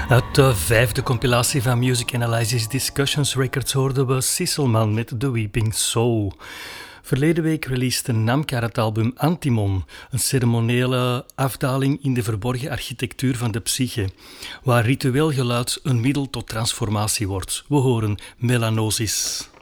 Uit de vijfde compilatie van Music Analysis Discussions Records hoorden we Sisselman met The Weeping Soul. Verleden week releasede Namkar het album Antimon, een ceremoniële afdaling in de verborgen architectuur van de psyche, waar ritueel geluid een middel tot transformatie wordt. We horen Melanosis.